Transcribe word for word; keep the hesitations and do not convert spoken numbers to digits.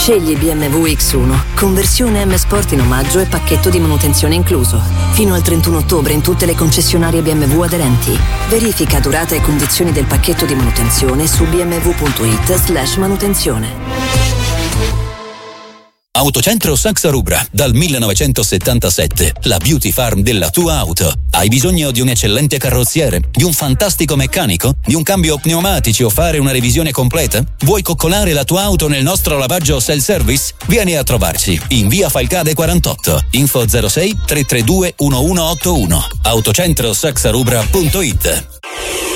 Scegli B M W X uno, conversione M Sport in omaggio e pacchetto di manutenzione incluso. Fino al trentuno ottobre in tutte le concessionarie B M W aderenti. Verifica durata e condizioni del pacchetto di manutenzione su bmw.it slash manutenzione. Autocentro Saxa Rubra, dal millenovecentosettantasette, la beauty farm della tua auto. Hai bisogno di un eccellente carrozziere, di un fantastico meccanico, di un cambio pneumatici o fare una revisione completa? Vuoi coccolare la tua auto nel nostro lavaggio self-service? Vieni a trovarci in via Falcade quarantotto, info zero sei tre tre due uno uno otto uno, autocentro saxa rubra punto it.